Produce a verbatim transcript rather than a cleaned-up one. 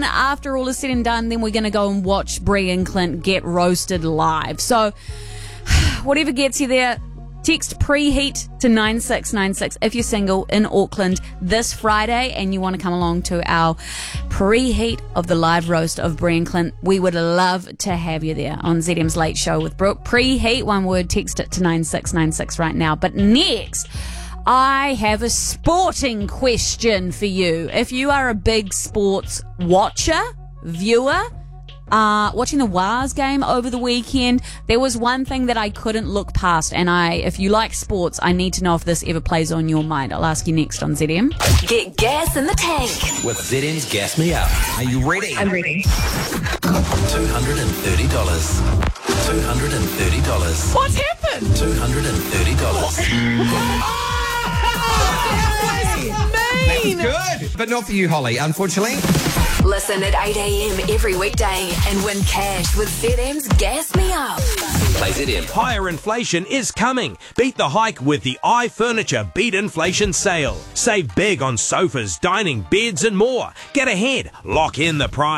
after all is said and done, then we're going to go and watch Bree and Clint get roasted live. So, whatever gets you there, text preheat to nine six nine six if you're single in Auckland this Friday and you want to come along to our preheat of the live roast of Bree and Clint. We would love to have you there on Z M's Late Show with Brooke. Preheat, one word, text it to nine six nine six right now. But next, I have a sporting question for you. If you are a big sports watcher, viewer, Uh, watching the Wars game over the weekend, there was one thing that I couldn't look past, and I, if you like sports, I need to know if this ever plays on your mind. I'll ask you next on Z M. Get gas in the tank with Z M's Gas Me Up. Are you ready? I'm ready. two hundred thirty dollars. two hundred thirty dollars. What happened? two hundred thirty dollars. That was Good, but not for you, Holly, unfortunately. Listen at eight a.m. every weekday and win cash with Z M's Gas Me Up. Play Z M. Higher inflation is coming. Beat the hike with the iFurniture Beat Inflation Sale. Save big on sofas, dining, beds and more. Get ahead. Lock in the price.